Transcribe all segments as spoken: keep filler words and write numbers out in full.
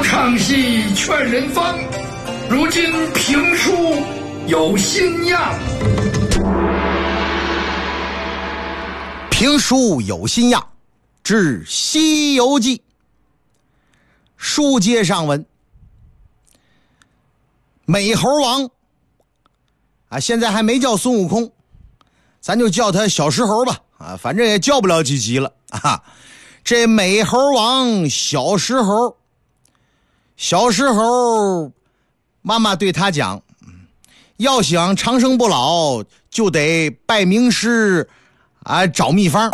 唱戏劝人方，如今评书有新样。 评书有新样，之《西游记》。书接上文，美猴王啊，现在还没叫孙悟空，咱就叫他小石猴吧啊，反正也叫不了几集了啊。这美猴王小石猴，小石猴妈妈对他讲，要想长生不老，就得拜名师啊，找秘方。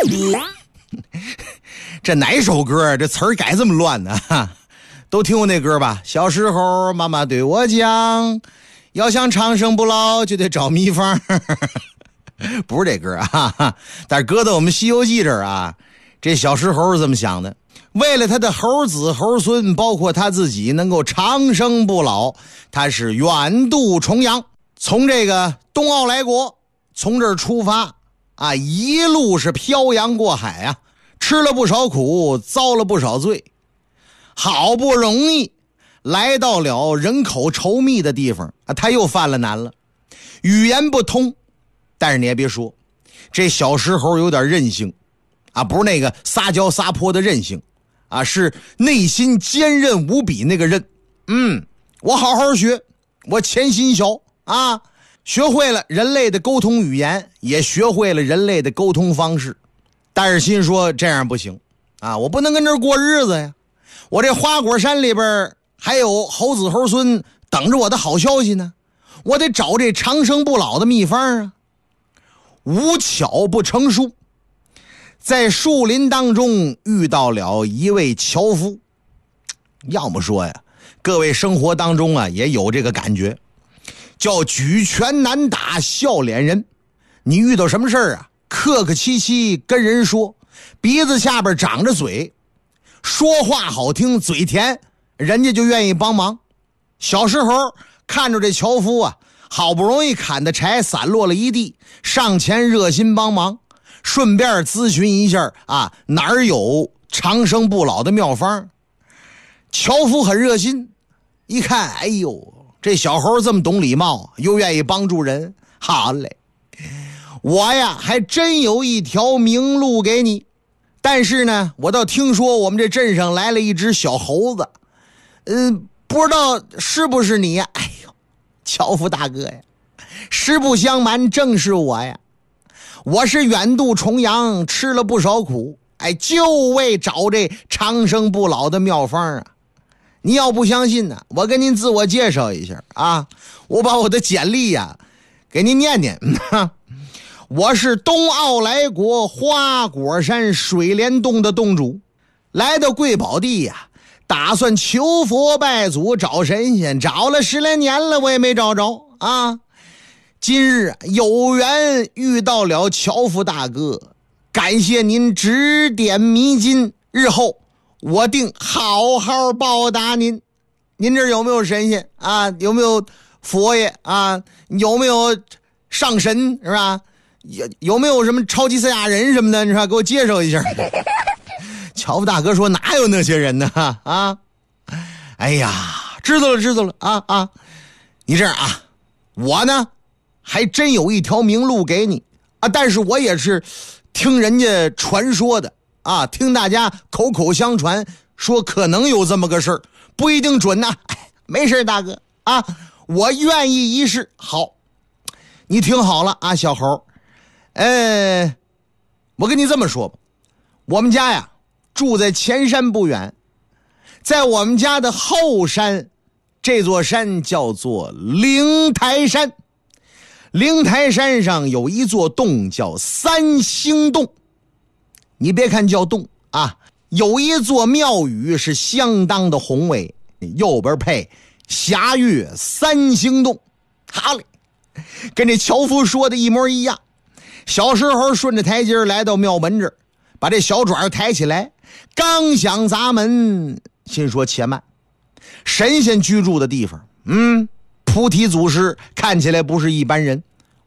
这哪首歌这词儿改这么乱呢？都听过那歌吧？小时候妈妈对我讲，要想长生不老就得找秘方。不是这歌啊，但是搁到我们西游记这儿啊，这小石猴是这么想的，为了他的猴子猴孙包括他自己能够长生不老，他是远渡重洋，从这个东奥来国从这儿出发啊，一路是漂洋过海啊，吃了不少苦，遭了不少罪，好不容易来到了人口稠密的地方啊，他又犯了难了，语言不通。但是你也别说，这小石猴有点韧性啊，不是那个撒娇撒泼的韧性啊，是内心坚韧无比那个韧。嗯，我好好学，我潜心学啊，学会了人类的沟通语言，也学会了人类的沟通方式。但是心说这样不行啊，我不能跟这儿过日子呀，我这花果山里边还有猴子猴孙等着我的好消息呢，我得找这长生不老的秘方啊。无巧不成书，在树林当中遇到了一位樵夫。要么说呀，各位生活当中啊也有这个感觉，叫举拳难打笑脸人。你遇到什么事儿啊，客客气气跟人说，鼻子下边长着嘴，说话好听嘴甜，人家就愿意帮忙。小石猴看着这樵夫啊，好不容易砍的柴散落了一地，上前热心帮忙，顺便咨询一下啊，哪儿有长生不老的妙方。樵夫很热心，一看，哎呦，这小猴这么懂礼貌，又愿意帮助人，好嘞，我呀还真有一条明路给你。但是呢，我倒听说我们这镇上来了一只小猴子，嗯、呃，不知道是不是你呀？哎呦，樵夫大哥呀，实不相瞒，正是我呀。我是远渡重洋，吃了不少苦，哎，就为找这长生不老的妙方啊。你要不相信呢，我跟您自我介绍一下啊，我把我的简历呀、啊、给您念念。我是东奥来国花果山水帘洞的洞主，来到贵宝地呀、啊，打算求佛拜祖找神仙，找了十来年了，我也没找着啊。今日有缘遇到了樵夫大哥，感谢您指点迷津，日后我定好好报答您。您这有没有神仙啊？有没有佛爷啊？有没有上神是吧？有有没有什么超级赛亚人什么的？你说给我介绍一下。樵夫大哥说哪有那些人呢？啊，哎呀，知道了知道了啊啊！你这样啊，我呢还真有一条明路给你啊，但是我也是听人家传说的啊，听大家口口相传说可能有这么个事儿，不一定准呐。哎，没事大哥啊，我愿意一试。好，你听好了啊，小猴，呃，我跟你这么说吧，我们家呀住在前山不远，在我们家的后山，这座山叫做灵台山。灵台山上有一座洞叫三星洞，你别看叫洞啊，有一座庙宇是相当的宏伟，右边配霞月三星洞。好嘞，跟这樵夫说的一模一样。小时候顺着台阶来到庙门这儿，把这小爪抬起来，刚想砸门，心说且慢，神仙居住的地方，嗯，菩提祖师看起来不是一般人，